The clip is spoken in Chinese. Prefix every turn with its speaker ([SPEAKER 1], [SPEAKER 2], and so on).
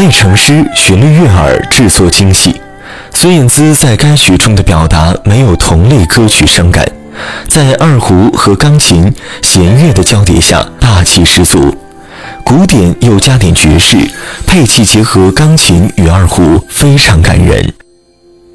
[SPEAKER 1] 类成诗，旋律悦耳，制作精细。孙燕姿在该曲中的表达没有同类歌曲伤感，在二胡和钢琴、弦乐的交叠下，大气十足。古典又加点爵士，配器结合钢琴与二胡，非常感人。